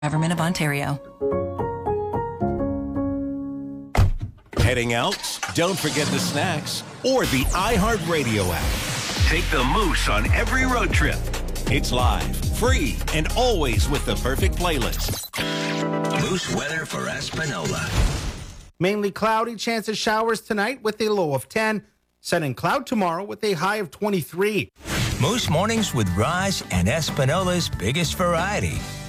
Government of Ontario. Heading out? Don't forget the snacks or the iHeartRadio app. Take the Moose on every road trip. It's live, free, and always with the perfect playlist. Moose weather for Espanola. Mainly cloudy, chance of showers tonight with a low of 10. Sun and cloud tomorrow with a high of 23. Moose Mornings with Raj and Espanola's biggest variety.